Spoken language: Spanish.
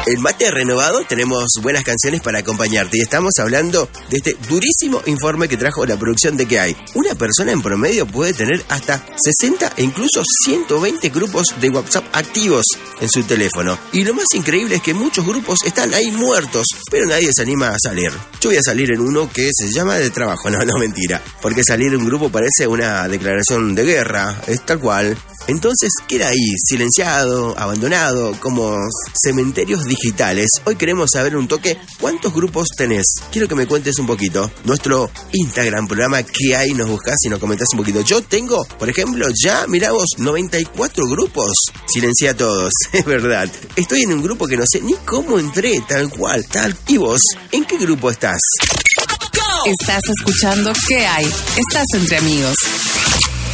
En Mate Renovado tenemos buenas canciones para acompañarte y estamos hablando de este durísimo informe que trajo la producción de que hay. Una persona en promedio puede tener hasta 60 e incluso 120 grupos de WhatsApp activos en su teléfono. Y lo más increíble es que muchos grupos están ahí muertos, pero nadie se anima a salir. Yo voy a salir en uno que se llama de trabajo, no mentira, porque salir en un grupo parece una declaración de guerra, es tal cual. Entonces queda ahí, silenciado, abandonado, como cementerios digitales. Hoy queremos saber un toque, ¿cuántos grupos tenés? Quiero que me cuentes un poquito. Nuestro Instagram, programa ¿Qué hay? Nos buscás y nos comentás un poquito. Yo tengo, por ejemplo, ya, mirá vos, 94 grupos. Silencié a todos, es verdad. Estoy en un grupo que no sé ni cómo entré, tal cual, tal. ¿Y vos? ¿En qué grupo estás? Estás escuchando ¿Qué hay? Estás entre amigos.